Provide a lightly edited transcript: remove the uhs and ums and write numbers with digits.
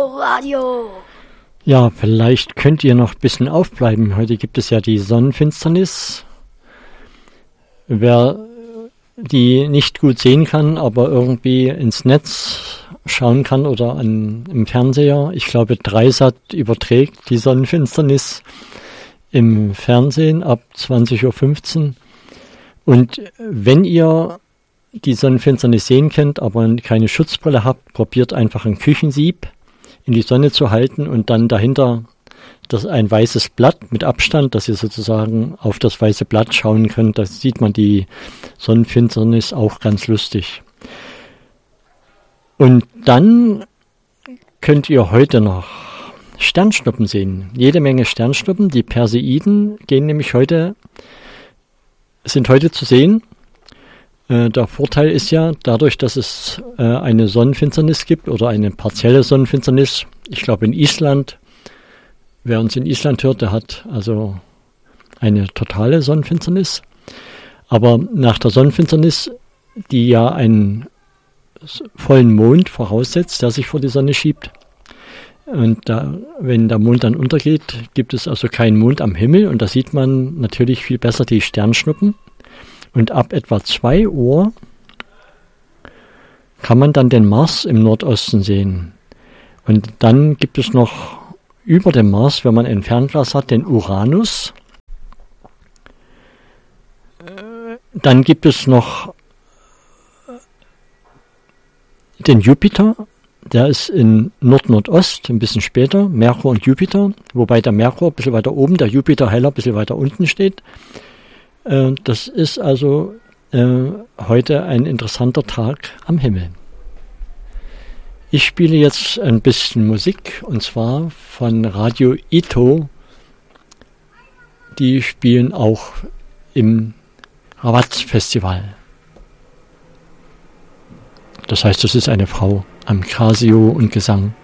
Radio. Ja, vielleicht könnt ihr noch ein bisschen aufbleiben. Heute gibt es ja die Sonnenfinsternis. Wer die nicht gut sehen kann, aber irgendwie ins Netz schauen kann oder im Fernseher. Ich glaube, Dreisat überträgt die Sonnenfinsternis im Fernsehen ab 20:15 Uhr. Und wenn ihr die Sonnenfinsternis sehen könnt, aber keine Schutzbrille habt, probiert einfach ein Küchensieb in die Sonne zu halten und dann dahinter ein weißes Blatt mit Abstand, dass ihr sozusagen auf das weiße Blatt schauen könnt. Da sieht man die Sonnenfinsternis auch ganz lustig. Und dann könnt ihr heute noch Sternschnuppen sehen. Jede Menge Sternschnuppen. Die Perseiden sind heute zu sehen. Der Vorteil ist ja, dadurch, dass es eine Sonnenfinsternis gibt oder eine partielle Sonnenfinsternis. Ich glaube in Island, wer uns in Island hört, der hat also eine totale Sonnenfinsternis. Aber nach der Sonnenfinsternis, die ja einen vollen Mond voraussetzt, der sich vor die Sonne schiebt. Und wenn der Mond dann untergeht, gibt es also keinen Mond am Himmel und da sieht man natürlich viel besser die Sternschnuppen. Und ab etwa 2 Uhr kann man dann den Mars im Nordosten sehen. Und dann gibt es noch über dem Mars, wenn man ein Fernglas hat, den Uranus. Dann gibt es noch den Jupiter. Der ist in Nord-Nordost, ein bisschen später, Merkur und Jupiter. Wobei der Merkur ein bisschen weiter oben, der Jupiter heller ein bisschen weiter unten steht. Das ist also heute ein interessanter Tag am Himmel. Ich spiele jetzt ein bisschen Musik und zwar von Radio Ito. Die spielen auch im Rabat-Festival. Das heißt, das ist eine Frau am Casio und Gesang.